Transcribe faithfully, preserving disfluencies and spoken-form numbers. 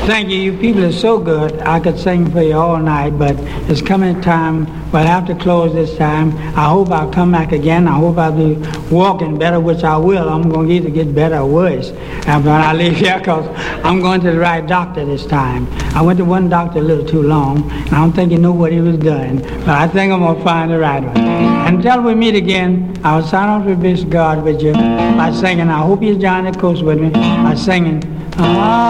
Thank you. You people are so good. I could sing for you all night, but it's coming time. We'll have to close this time. I hope I'll come back again. I hope I'll be walking better, which I will. I'm going to either get better or worse after I leave here, because I'm going to the right doctor this time. I went to one doctor a little too long, and I don't think he knew what he was doing, but I think I'm going to find the right one. Until we meet again, I'll sign off with this God with you by singing. I hope you join the course with me by singing. Ah.